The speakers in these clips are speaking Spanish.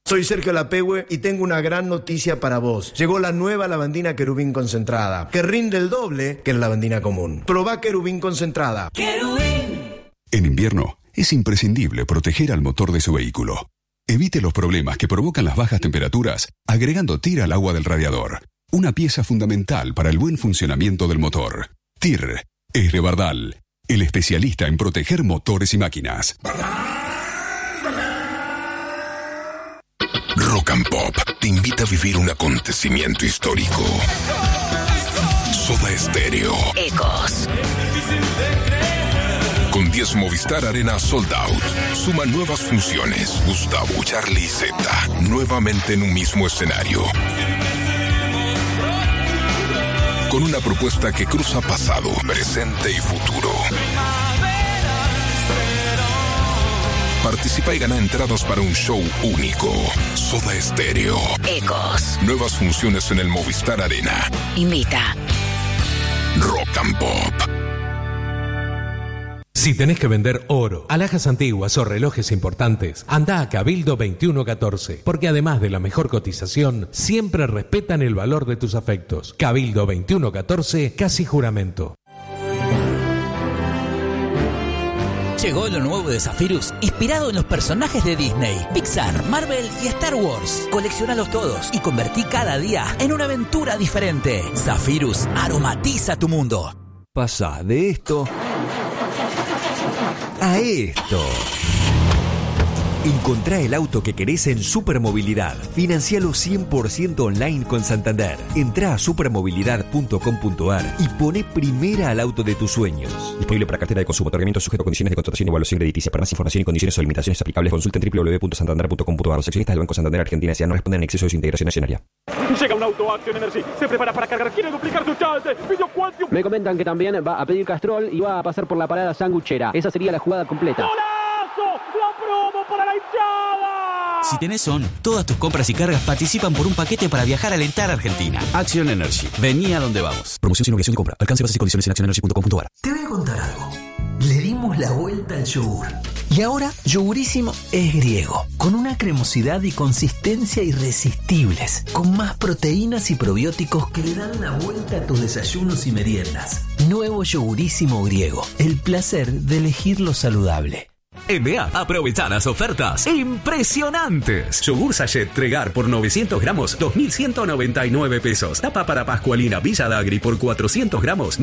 Soy Sergio Lapehue y tengo una gran noticia para vos. Llegó la nueva lavandina Querubín concentrada, que rinde el doble que la lavandina común. Probá Querubín concentrada. ¡Querubín! En invierno es imprescindible proteger al motor de su vehículo. Evite los problemas que provocan las bajas temperaturas agregando TIR al agua del radiador. Una pieza fundamental para el buen funcionamiento del motor. TIR es de Bardal, el especialista en proteger motores y máquinas. Rock and Pop te invita a vivir un acontecimiento histórico. Soda Stereo. Ecos. Con 10 Movistar Arena Sold Out. Suma nuevas funciones. Gustavo, Charlie y Zeta. Nuevamente en un mismo escenario. Con una propuesta que cruza pasado, presente y futuro. Participa y gana entradas para un show único. Soda Stereo. Ecos. Nuevas funciones en el Movistar Arena. Invita. Rock and Pop. Si tenés que vender oro, alhajas antiguas o relojes importantes, anda a Cabildo 2114, porque además de la mejor cotización, siempre respetan el valor de tus afectos. Cabildo 2114, casi juramento. Llegó lo nuevo de Zephyrus, inspirado en los personajes de Disney, Pixar, Marvel y Star Wars. Coleccionalos todos y convertí cada día en una aventura diferente. Zephyrus aromatiza tu mundo. Pasa de esto a esto. Encontrá el auto que querés en Supermovilidad. Financialo 100% online con Santander. Entrá a supermovilidad.com.ar y poné primera al auto de tus sueños. Disponible para cartera de consumo. Otorgamiento sujeto a condiciones de contratación y evaluación crediticia. Para más información y condiciones o limitaciones aplicables, consulta en www.santander.com.ar. Los accionistas del Banco Santander Argentina S.A. no responden en exceso de su integración accionaria. Llega un auto Action Energy. Se prepara para cargar. Quiere duplicar su chance. Video Quantum. Me comentan que también va a pedir Castrol y va a pasar por la parada sanguchera. Esa sería la jugada completa. ¡Golazo! ¡La promo para la hinchada! Si tenés ON, todas tus compras y cargas participan por un paquete para viajar a alentar a Argentina. Action Energy. Vení a donde vamos. Promoción sin obligación de compra. Alcance, bases y condiciones en actionenergy.com.ar. Te voy a contar algo. Le dimos la vuelta al yogur. Y ahora, Yogurísimo es griego, con una cremosidad y consistencia irresistibles, con más proteínas y probióticos que le dan la vuelta a tus desayunos y meriendas. Nuevo Yogurísimo griego, el placer de elegir lo saludable. NBA, aprovechá las ofertas impresionantes. Yogur Sachet Tregar por 900 gramos, 2.199 pesos. Tapa para Pascualina Villa Dagri por 400 gramos,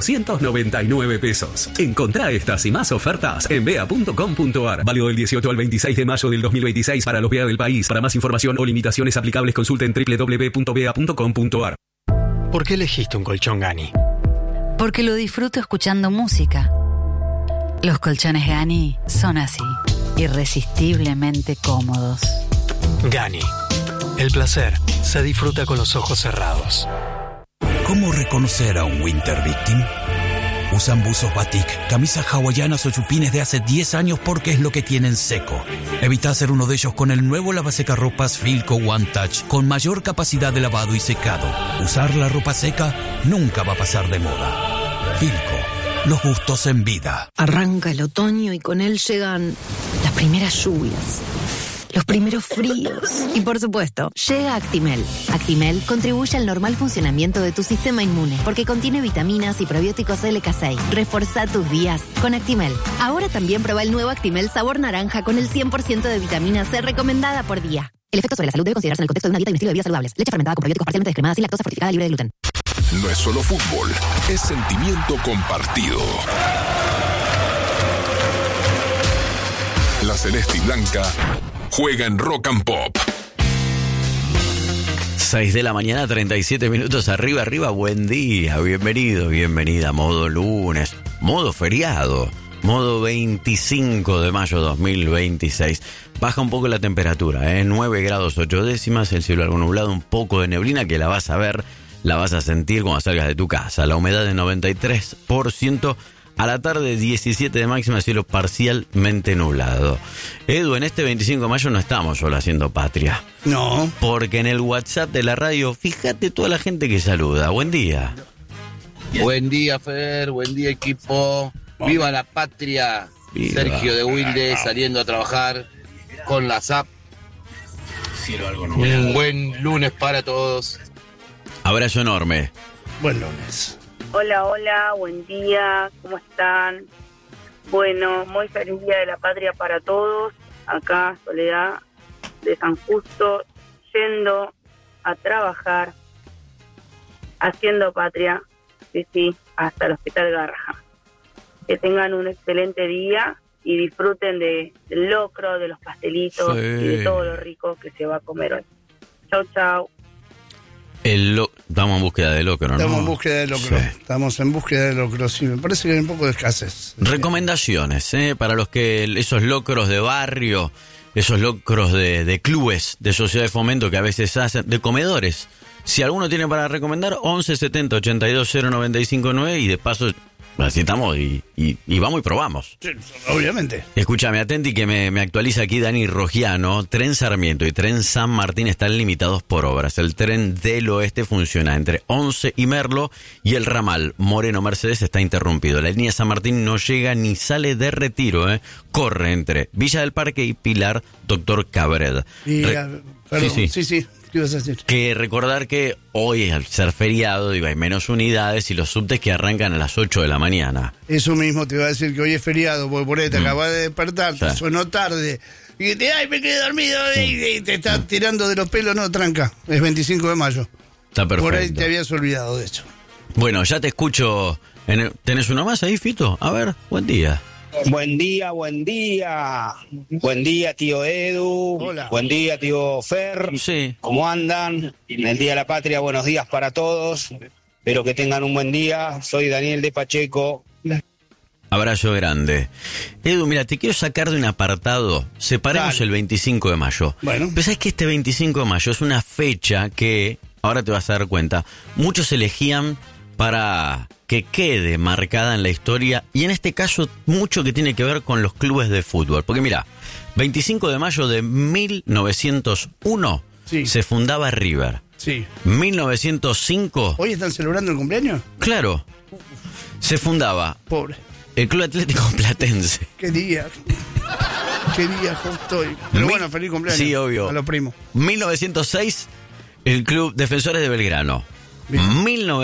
1.499 pesos. Encontrá estas y más ofertas en bea.com.ar. Válido del 18 al 26 de mayo del 2026 para los BEA del país. Para más información o limitaciones aplicables, consulta en www.bea.com.ar. ¿Por qué elegiste un colchón Gani? Porque lo disfruto escuchando música. Los colchones Gani son así, irresistiblemente cómodos. Gani, el placer se disfruta con los ojos cerrados. ¿Cómo reconocer a un Winter Victim? Usan buzos batik, camisas hawaianas o chupines de hace 10 años porque es lo que tienen seco. Evita hacer uno de ellos con el nuevo lavasecarropas Filco One Touch con mayor capacidad de lavado y secado. Usar la ropa seca nunca va a pasar de moda. Filco. Los gustos en vida. Arranca el otoño y con él llegan las primeras lluvias, los primeros fríos. Y por supuesto, llega Actimel. Actimel contribuye al normal funcionamiento de tu sistema inmune porque contiene vitaminas y probióticos LK6. Reforzá tus días con Actimel. Ahora también prueba el nuevo Actimel sabor naranja con el 100% de vitamina C recomendada por día. El efecto sobre la salud debe considerarse en el contexto de una dieta y un estilo de vida saludables. Leche fermentada con probióticos parcialmente descremada sin lactosa fortificada libre de gluten. No es solo fútbol, es sentimiento compartido. La Celeste y Blanca juega en Rock and Pop. 6 de la mañana, 37 minutos. Arriba, buen día. Bienvenido, bienvenida. Modo lunes, modo feriado, modo 25 de mayo 2026. Baja un poco la temperatura, 9 grados 8 décimas. El cielo algo nublado, un poco de neblina que la vas a ver. La vas a sentir cuando salgas de tu casa. La humedad de 93%. A la tarde 17 de máxima, cielo parcialmente nublado. Edu, en este 25 de mayo no estamos solo haciendo patria. No. Porque en el WhatsApp de la radio, fíjate toda la gente que saluda. Buen día. Buen día, Fer. Buen día, equipo. ¡Viva la patria! Viva. Sergio de Wilde saliendo a trabajar con la SAP. Un buen lunes para todos. Abrazo enorme. Buen lunes. Hola, buen día, ¿cómo están? Bueno, muy feliz Día de la Patria para todos. Acá, Soledad de San Justo, yendo a trabajar, haciendo patria, sí, hasta el Hospital Garrahan. Que tengan un excelente día y disfruten del locro, de los pastelitos y de todo lo rico que se va a comer hoy. Chau. Estamos en búsqueda de locro, ¿no? Estamos en búsqueda de locro. Sí. Estamos en búsqueda de locro, sí. Me parece que hay un poco de escasez. Recomendaciones, para los que esos locros de barrio, esos locros de clubes, de sociedad de fomento que a veces hacen, de comedores. Si alguno tiene para recomendar, 11 70 82 095 9 y de paso necesitamos y vamos y probamos. Sí, obviamente. Escúchame, atenti que me actualiza aquí Dani Rogiano. Tren Sarmiento y Tren San Martín están limitados por obras. El tren del oeste funciona entre 11 y Merlo y el ramal Moreno Mercedes está interrumpido. La línea San Martín no llega ni sale de Retiro, corre entre Villa del Parque y Pilar Doctor Cabred. Sí. ¿Qué ibas a decir? Que recordar que hoy, al ser feriado, hay menos unidades y los subtes que arrancan a las 8 de la mañana. Eso mismo te iba a decir, que hoy es feriado, porque por ahí te acabas de despertar, te sonó tarde, y te me quedé dormido, y te estás tirando de los pelos. No, tranca, es 25 de mayo. Está perfecto. Por ahí te habías olvidado de eso. Bueno, ya te escucho. ¿Tenés uno más ahí, Fito? A ver, buen día. Buen día. Buen día, tío Edu. Hola. Buen día, tío Fer. Sí. ¿Cómo andan? En el Día de la Patria, buenos días para todos. Espero que tengan un buen día. Soy Daniel de Pacheco. Abrazo grande. Edu, mira, te quiero sacar de un apartado. Separemos el 25 de mayo. Bueno. Pero sabes que este 25 de mayo es una fecha que, ahora te vas a dar cuenta, muchos elegían para que quede marcada en la historia, y en este caso mucho que tiene que ver con los clubes de fútbol. Porque mira, 25 de mayo de 1901 se fundaba River. Sí. 1905... ¿Hoy están celebrando el cumpleaños? Claro. Se fundaba... Pobre. El Club Atlético Platense. Qué día justo hoy. Pero bueno, feliz cumpleaños. Sí, obvio. A los primos. 1906, el Club Defensores de Belgrano. Bien.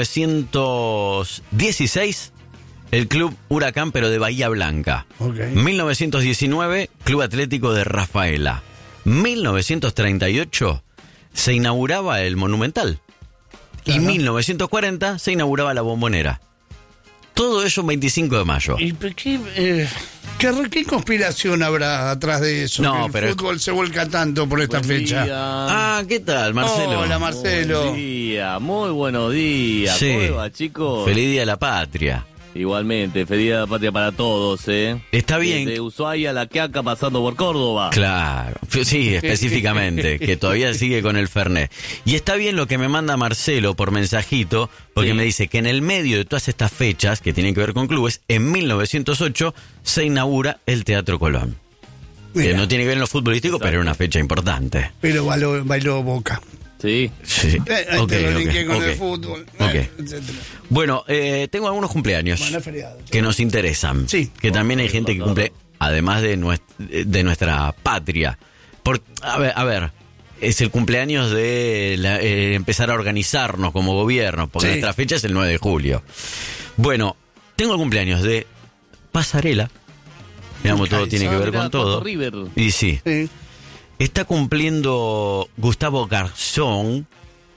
1916, el Club Huracán, pero de Bahía Blanca. Okay. 1919, Club Atlético de Rafaela. 1938, se inauguraba el Monumental. Claro. Y 1940, se inauguraba la Bombonera. Todo eso un 25 de mayo. ¿Y qué conspiración habrá atrás de eso? No, que el fútbol se vuelca tanto por esta fecha. ¿Qué tal, Marcelo? Hola, Marcelo. Buen día, muy buenos días. Sí. ¿Cómo va, chicos? Feliz Día de la Patria. Igualmente, feliz Día de la Patria para todos, Está bien. De Ushuaia a La Quiaca pasando por Córdoba. Claro, sí, específicamente, que todavía sigue con el Fernet. Y está bien lo que me manda Marcelo por mensajito, porque me dice que en el medio de todas estas fechas que tienen que ver con clubes, en 1908 se inaugura el Teatro Colón. Mira. Que no tiene que ver en lo futbolístico, pero era una fecha importante. Pero bailó Boca. Sí. Con el fútbol, etcétera. Bueno, tengo algunos cumpleaños que nos interesan. Sí. Que también hay gente que cumple, además de nuestra patria. A ver, es el cumpleaños de empezar a organizarnos como gobierno, porque nuestra fecha es el 9 de julio. Bueno, tengo el cumpleaños de Pasarela. Digamos, todo tiene que ver con todo. River. Y sí. Está cumpliendo Gustavo Garzón.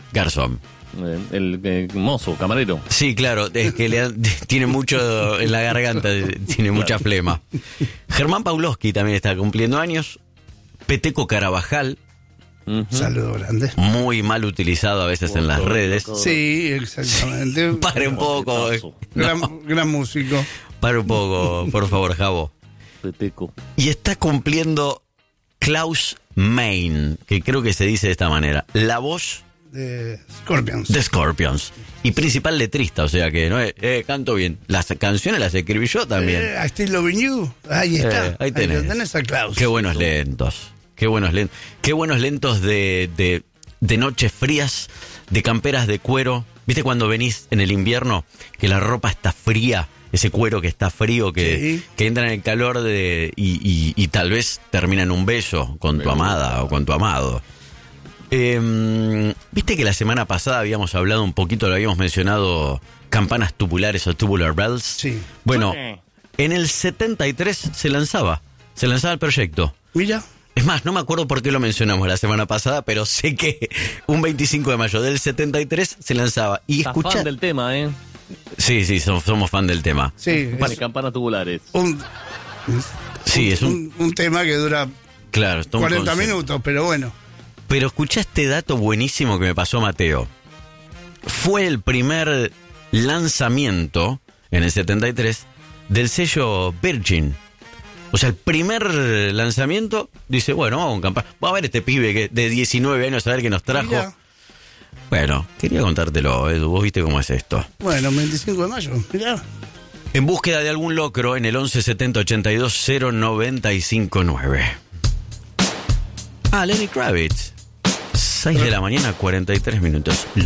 El mozo, camarero. Sí, claro, es que tiene mucho en la garganta, tiene mucha flema. Germán Pawlowski también está cumpliendo años. Peteco Carabajal. Saludo grande. Muy mal utilizado a veces en las redes. Sí, exactamente. Pare un poco. Gran músico. Pare un poco, por favor, Javo. Peteco. Y está cumpliendo Klaus Main, que creo que se dice de esta manera. La voz de Scorpions. De Scorpions. Y principal letrista, o sea que no canto bien. Las canciones las escribí yo también. I Still Loving You. Ahí está. Ahí tenés a Klaus. Qué buenos lentos. Qué buenos lentos de noches frías, de camperas de cuero. ¿Viste cuando venís en el invierno que la ropa está fría? Ese cuero que está frío, que entra en el calor y tal vez termina en un beso con tu amada o con tu amado. Viste que la semana pasada habíamos hablado un poquito, lo habíamos mencionado, campanas tubulares o tubular bells. Sí. Bueno, en el 73 se lanzaba el proyecto. Mira. Es más, no me acuerdo por qué lo mencionamos la semana pasada, pero sé que un 25 de mayo del 73 se lanzaba. Y Estás fan del tema, ¿eh? Sí, somos fan del tema. Sí. Vale, campanas tubulares. Sí, es un tema que dura 40 minutos, pero bueno. Pero escuchá este dato buenísimo que me pasó Mateo. Fue el primer lanzamiento, en el 73, del sello Virgin. O sea, el primer lanzamiento, dice, bueno, vamos a ver este pibe que de 19 años, a ver qué nos trajo. Mirá. Bueno, quería contártelo, Edu, vos viste cómo es esto. Bueno, 25 de mayo, mirá. En búsqueda de algún locro en el 11 70 82 095 9. Lenny Kravitz. 6 de la mañana, 43 minutos.